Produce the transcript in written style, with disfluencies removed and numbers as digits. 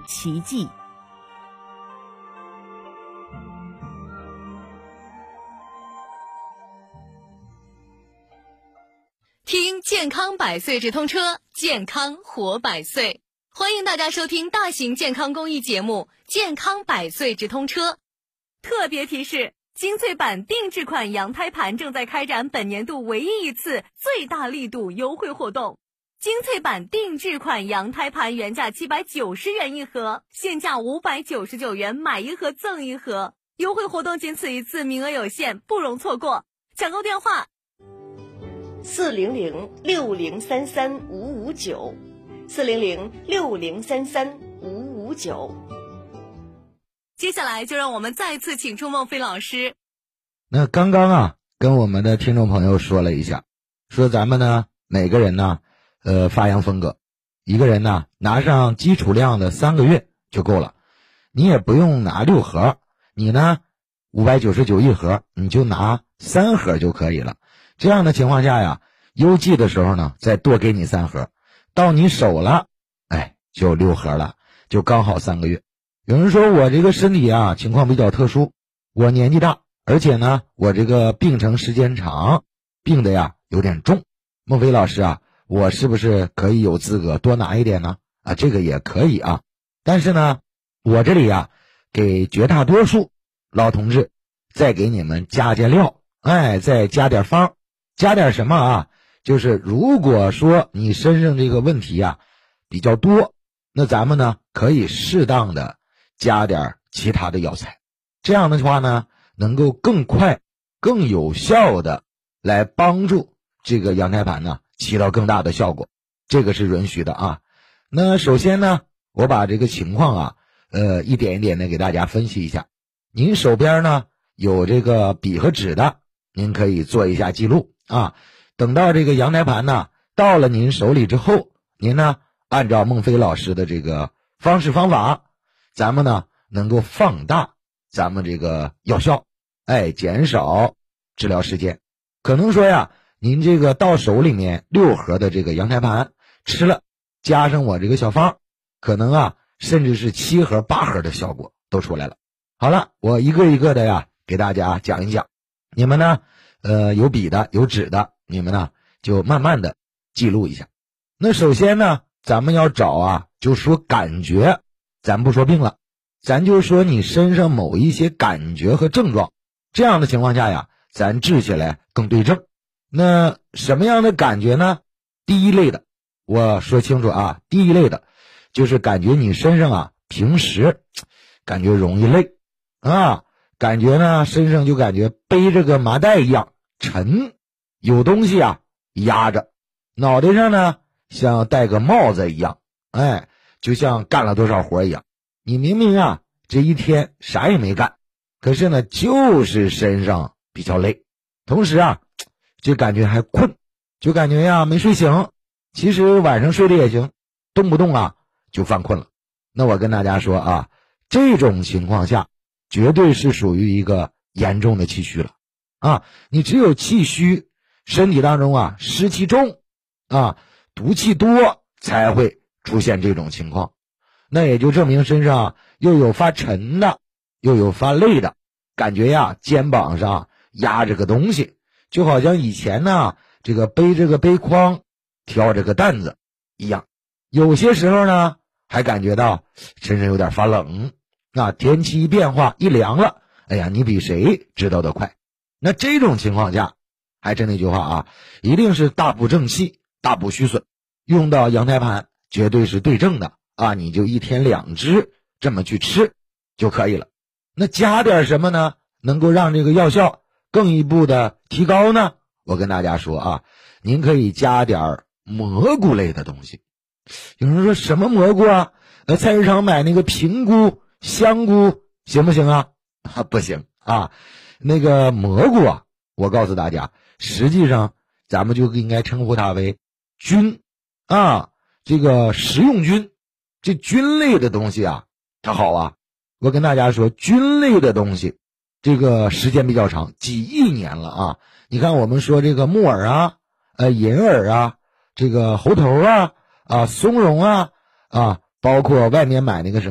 奇迹。 听健康百岁直通车，健康活百岁。欢迎大家收听大型健康公益节目《健康百岁直通车》。特别提示：精粹版定制款羊胎盘正在开展本年度唯一一次最大力度优惠活动。精粹版定制款羊胎盘原价790元一盒，现价599元买一盒赠一盒。优惠活动仅此一次，名额有限，不容错过。抢购电话 400-6033-559，400-6033-559。 接下来就让我们再次请出孟非老师。 那刚刚跟我们的听众朋友说了一下，说咱们呢每个人呢发扬风格，一个人呢拿上基础量的3个月就够了，你也不用拿6盒，你呢599一盒，你就拿3盒就可以了。这样的情况下呀，邮寄的时候呢再多给你3盒，到你手了就6盒了，就刚好3个月。有人说我这个身体情况比较特殊，我年纪大，而且呢我这个病程时间长，病的有点重。孟非老师我是不是可以有资格多拿一点呢？这个也可以但是呢我这里给绝大多数老同志再给你们加料，再加点方，加点什么就是如果说你身上这个问题比较多，那咱们呢可以适当的加点其他的药材，这样的话呢能够更快更有效的来帮助这个羊胎盘呢起到更大的效果，这个是允许的那首先呢我把这个情况一点一点的给大家分析一下。您手边呢有这个笔和纸的，您可以做一下记录等到这个羊胎盘呢到了您手里之后，您呢按照孟非老师的这个方式方法，咱们呢能够放大咱们这个药效，减少治疗时间。可能说您这个到手里面6盒的这个羊胎盘吃了，加上我这个小方，可能甚至是7盒8盒的效果都出来了。好了，我一个一个的给大家讲一讲，你们呢有笔的有纸的，你们呢就慢慢的记录一下。那首先呢咱们要找就说感觉，咱不说病了，咱就说你身上某一些感觉和症状，这样的情况下咱治起来更对症。那什么样的感觉呢？第一类的我说清楚第一类的就是感觉你身上平时感觉容易累感觉呢身上就感觉背着个麻袋一样沉，有东西压着，脑袋上呢像戴个帽子一样，就像干了多少活一样。你明明这一天啥也没干，可是呢就是身上比较累，同时就感觉还困，就感觉没睡醒，其实晚上睡得也行，动不动就犯困了。那我跟大家说这种情况下绝对是属于一个严重的气虚了你只有气虚，身体当中湿气重毒气多，才会出现这种情况。那也就证明身上又有发沉的，又有发累的，感觉肩膀上压着个东西，就好像以前呢这个背着个背筐挑着个担子一样。有些时候呢还感觉到身上有点发冷天气一变化一凉了，你比谁知道的快。那这种情况下还真那句话一定是大补正气，大补虚损，用到羊胎盘绝对是对症的你就1天2支这么去吃就可以了。那加点什么呢能够让这个药效更一步的提高呢？我跟大家说您可以加点蘑菇类的东西。有人说什么蘑菇菜市场买那个平菇香菇行不行不行那个蘑菇我告诉大家，实际上咱们就应该称呼它为菌这个食用菌。这菌类的东西它好我跟大家说，菌类的东西这个时间比较长，几亿年了你看我们说这个木耳银耳这个猴头松茸包括外面买那个什么